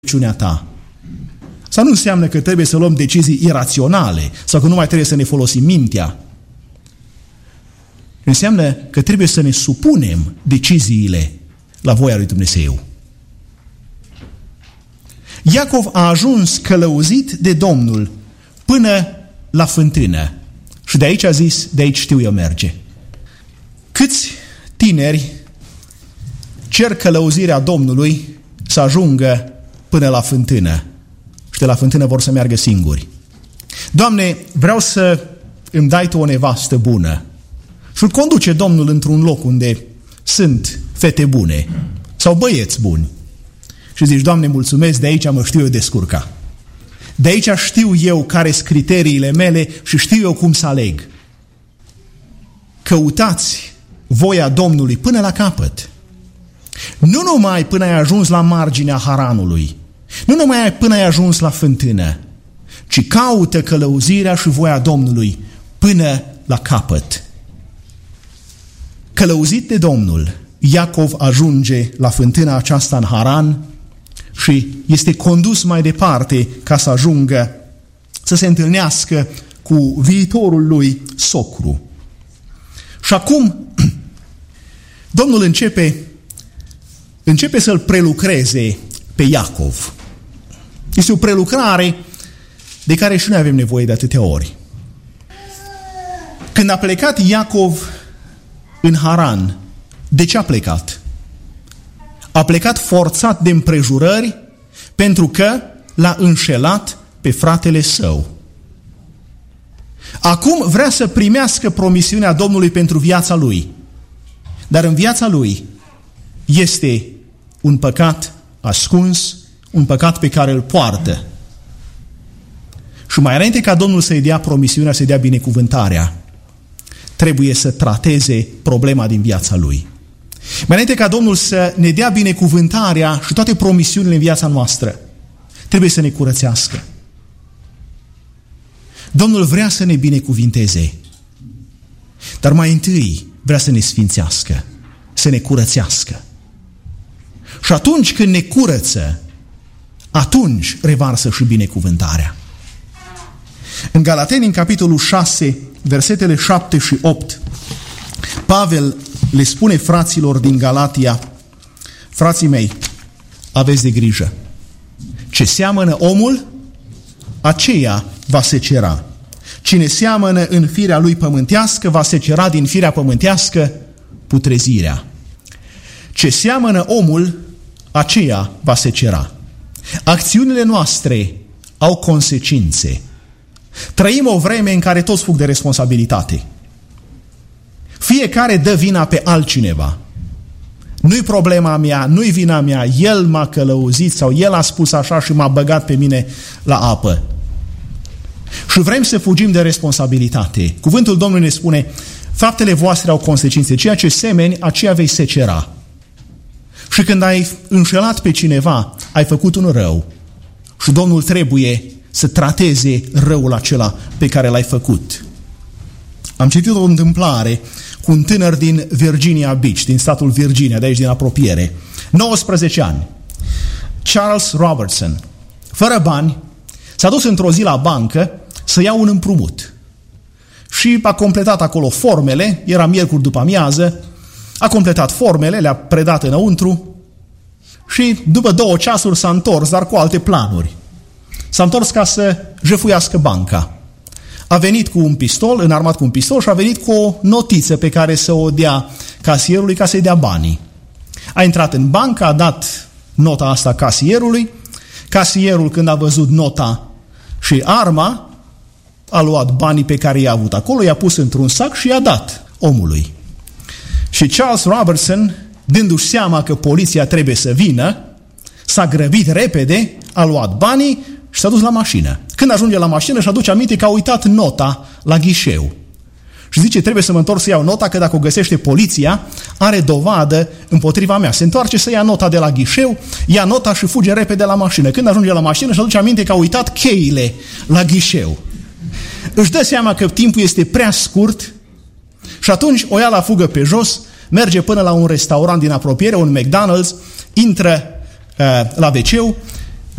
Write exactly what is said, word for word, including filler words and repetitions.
rugăciunea ta. Asta nu înseamnă că trebuie să luăm decizii iraționale sau că nu mai trebuie să ne folosim mintea. Înseamnă că trebuie să ne supunem deciziile la voia lui Dumnezeu. Iacov a ajuns călăuzit de Domnul până la fântână și de aici a zis, de aici știu eu merge. Câți tineri cer călăuzirea Domnului să ajungă până la fântână și de la fântână vor să meargă singuri. Doamne, vreau să îmi dai Tu o nevastă bună și îl conduce Domnul într-un loc unde sunt fete bune sau băieți buni. Și zici, Doamne, mulțumesc, de aici mă știu eu descurca. De aici știu eu care sunt criteriile mele și știu eu cum să aleg. Căutați voia Domnului până la capăt. Nu numai până ai ajuns la marginea Haranului, nu numai până ai ajuns la fântână, ci caută călăuzirea și voia Domnului până la capăt. Călăuzit de Domnul, Iacov ajunge la fântâna aceasta în Haran și este condus mai departe ca să ajungă să se întâlnească cu viitorul lui socru. Și acum Domnul începe, începe să-l prelucreze pe Iacov. Este o prelucrare de care și noi avem nevoie de atâtea ori. Când a plecat Iacov în Haran, de ce a plecat? A plecat forțat de împrejurări pentru că l-a înșelat pe fratele său. Acum vrea să primească promisiunea Domnului pentru viața lui. Dar în viața lui este un păcat ascuns, un păcat pe care îl poartă. Și mai înainte ca Domnul să-i dea promisiunea, să-i dea binecuvântarea, trebuie să trateze problema din viața lui. Mai înainte ca Domnul să ne dea binecuvântarea și toate promisiunile în viața noastră, trebuie să ne curățească. Domnul vrea să ne binecuvinteze, dar mai întâi vrea să ne sfințească, să ne curățească. Și atunci când ne curăță, atunci revarsă și binecuvântarea. În Galateni, în capitolul șase, versetele șapte și opt, Pavel le spune fraților din Galatia, frații mei, aveți de grijă. Ce seamănă omul, aceea va secera. Cine seamănă în firea lui pământească, va secera din firea pământească putrezirea. Ce seamănă omul, aceea va secera. Acțiunile noastre au consecințe. Trăim o vreme în care toți fug de responsabilitate. Fiecare dă vina pe altcineva. Nu-i problema mea, nu-i vina mea, el m-a călăuzit sau el a spus așa și m-a băgat pe mine la apă. Și vrem să fugim de responsabilitate. Cuvântul Domnului ne spune, faptele voastre au consecințe, ceea ce semeni, aceea vei secera. Și când ai înșelat pe cineva, ai făcut un rău. Și Domnul trebuie să trateze răul acela pe care l-ai făcut. Am citit o întâmplare cu un tânăr din Virginia Beach, din statul Virginia, de aici din apropiere, nouăsprezece ani, Charles Robertson, fără bani, s-a dus într-o zi la bancă să ia un împrumut și a completat acolo formele, era miercuri după amiază, a completat formele, le-a predat înăuntru și după două ceasuri s-a întors, dar cu alte planuri. S-a întors ca să jefuiască banca. A venit cu un pistol, înarmat cu un pistol și a venit cu o notiță pe care să o dea casierului ca să-i dea banii. A intrat în bancă, a dat nota asta casierului. Casierul, când a văzut nota și arma, a luat banii pe care i-a avut acolo, i-a pus într-un sac și i-a dat omului. Și Charles Robertson, dându-și seama că poliția trebuie să vină, s-a grăbit repede, a luat banii și s-a dus la mașină. Când ajunge la mașină și aduce aminte că a uitat nota la ghișeu. Și zice, trebuie să mă întorc să iau nota, că dacă o găsește poliția, are dovadă împotriva mea. Se întoarce să ia nota de la ghișeu, ia nota și fuge repede la mașină. Când ajunge la mașină și aduce aminte că a uitat cheile la ghișeu. Își dă seama că timpul este prea scurt și atunci o ia la fugă pe jos, merge până la un restaurant din apropiere, un McDonald's, intră uh, la ve ce-ul